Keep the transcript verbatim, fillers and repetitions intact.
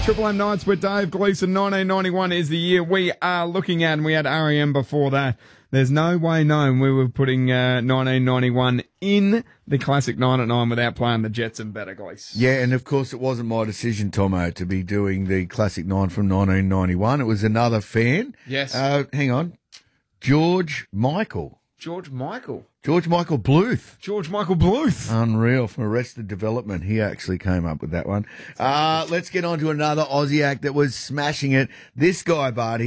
Triple M Nights with Dave Gleeson. nineteen ninety-one is the year we are looking at, and we had R E M before that. There's no way known we were putting uh, nineteen ninety-one in the classic nine at nine without playing the Jets and Better Glees. Yeah, and of course it wasn't my decision, Tomo, to be doing the classic nine from nineteen ninety-one. It was another fan. Yes. Uh, hang on. George Michael. George Michael. George Michael Bluth. George Michael Bluth. Unreal. From Arrested Development. He actually came up with that one. Uh, let's get on to another Aussie act that was smashing it. This guy, Barty.